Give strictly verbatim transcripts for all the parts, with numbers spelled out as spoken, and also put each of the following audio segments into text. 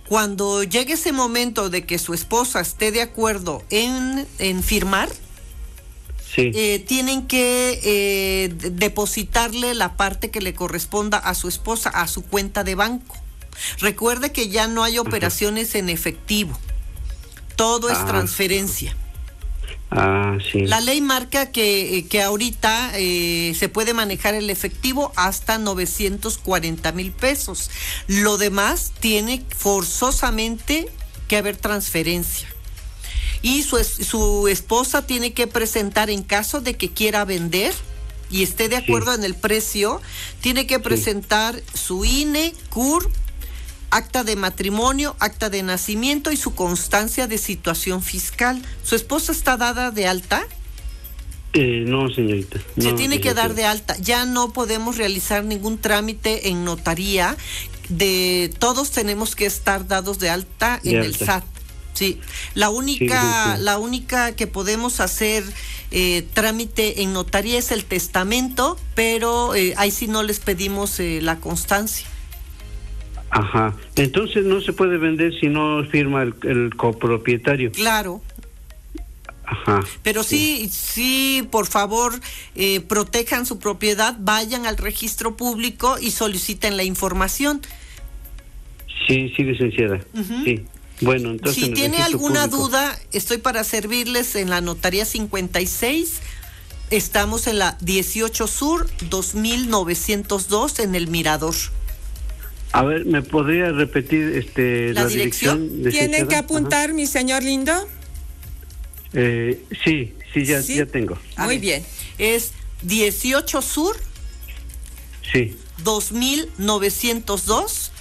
Cuando llegue ese momento de que su esposa esté de acuerdo en, en firmar, Sí. Eh, tienen que eh, depositarle la parte que le corresponda a su esposa a su cuenta de banco. Recuerde que ya no hay operaciones en efectivo, todo es Ah. transferencia. Ah, sí. La ley marca que, que ahorita eh, se puede manejar el efectivo hasta novecientos cuarenta mil pesos. Lo demás tiene forzosamente que haber transferencia. Y su, su esposa tiene que presentar, en caso de que quiera vender y esté de acuerdo Sí. en el precio, tiene que presentar sí. su I N E, C U R, acta de matrimonio, acta de nacimiento y su constancia de situación fiscal. ¿Su esposa está dada de alta? Eh, no, señorita. Se no, tiene que señorita. dar de alta. Ya no podemos realizar ningún trámite en notaría. De todos tenemos que estar dados de alta De en alta. el S A T. Sí, la única, Sí, sí, sí. la única que podemos hacer eh, trámite en notaría es el testamento, pero eh, ahí sí no les pedimos eh, la constancia. Ajá. Entonces no se puede vender si no firma el, el copropietario. Claro. Ajá. Pero sí, sí, por favor, eh, protejan su propiedad, vayan al registro público y soliciten la información. Sí, sí, licenciada. Uh-huh. Sí. Bueno, entonces. Si en el tiene registro alguna público. duda, estoy para servirles en la notaría cincuenta y seis. Estamos en la dieciocho Sur, dos mil novecientos dos, en el Mirador. A ver, ¿me podría repetir este la, la dirección? dirección? ¿Tienen que apuntar, Ajá. mi señor lindo? Eh, sí, sí, ya, ¿Sí? ya tengo. A Muy ver, bien. Es dieciocho Sur, Sí, dos mil novecientos dos,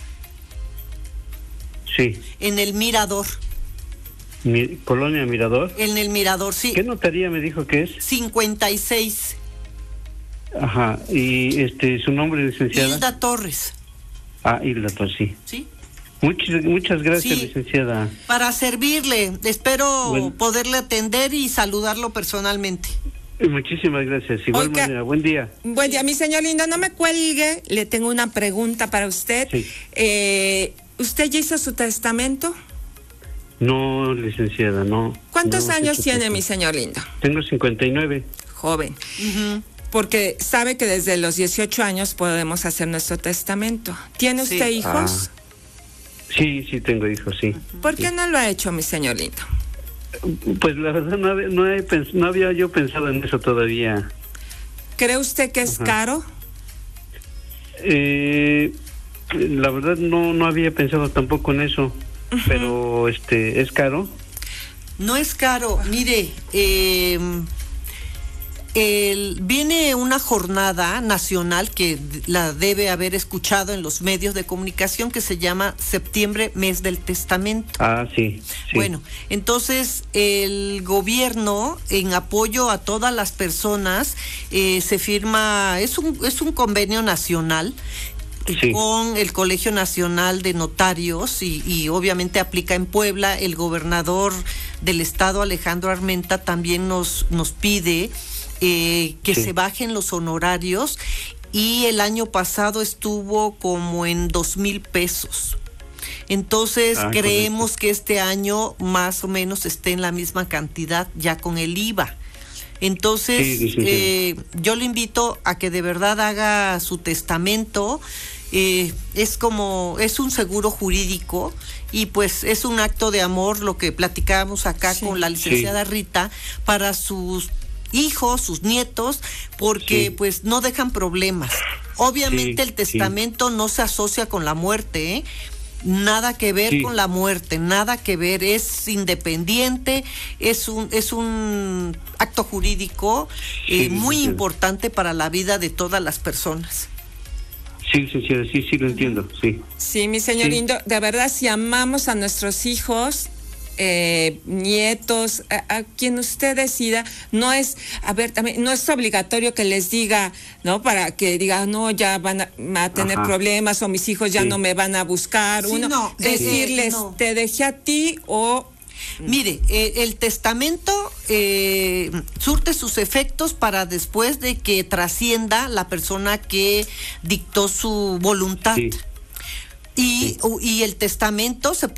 sí. en el Mirador. Mi, Colonia Mirador. En el Mirador, sí. ¿Qué notaría me dijo que es? cincuenta y seis. Ajá. Y este, su nombre, licenciada. Hilda Torres. Ah, Hilda Torres, sí. ¿Sí? Muchas, muchas gracias, Sí. licenciada. Para servirle. Espero Bueno. poderle atender y saludarlo personalmente. Muchísimas gracias. Igual Oiga. manera, buen día. Buen día, mi señor lindo, no me cuelgue, le tengo una pregunta para usted. Sí. Eh, ¿Usted ya hizo su testamento? No, licenciada, no. ¿Cuántos No, años sí, tiene, sí. mi señor lindo? Tengo cincuenta y nueve. Joven. Uh-huh. Porque sabe que desde los dieciocho años podemos hacer nuestro testamento. ¿Tiene Sí. usted hijos? Sí, sí tengo hijos, sí. ¿Por qué no lo ha hecho, mi señor lindo? Pues la verdad no, había- no, he pens- no había yo pensado en eso todavía. ¿Cree usted que es Ajá. caro? Eh, la verdad no, no había pensado tampoco en eso. Ujú. Pero este, ¿es caro? No es caro. Mire, eh, el, viene una jornada nacional que la debe haber escuchado en los medios de comunicación que se llama Septiembre, Mes del Testamento. Ah, sí. sí. Bueno, entonces el gobierno, en apoyo a todas las personas, eh, se firma, es un, es un convenio nacional Sí. con el Colegio Nacional de Notarios y, y obviamente aplica en Puebla. El gobernador del estado, Alejandro Armenta, también nos, nos pide eh, que Sí. se bajen los honorarios, y el año pasado estuvo como en dos mil pesos. Entonces Ah, creemos que este año más o menos esté en la misma cantidad ya con el I V A. Entonces, Sí, sí, sí. eh, yo le invito a que de verdad haga su testamento. Eh, es como, es un seguro jurídico y pues es un acto de amor, lo que platicábamos acá Sí. con la licenciada Sí. Rita, para sus hijos, sus nietos, porque Sí. pues no dejan problemas. Obviamente Sí, el testamento no se asocia con la muerte, ¿eh? Nada que ver Sí. con la muerte, nada que ver, es independiente, es un es un acto jurídico eh, Sí, muy sí. importante para la vida de todas las personas. Sí, licenciada, sí, sí, lo entiendo, sí. Sí, mi señor Sí. lindo, de verdad, si amamos a nuestros hijos, eh, nietos, a, a quien usted decida, no es, a ver, también no es obligatorio que les diga, ¿no? Para que diga, no, ya van a, a tener Ajá. problemas o mis hijos ya Sí. no me van a buscar. Sí, Uno, no, eh, decirles, eh, no. te dejé a ti o... Mire, eh, el testamento eh, surte sus efectos para después de que trascienda la persona que dictó su voluntad. Sí. Y, y el testamento se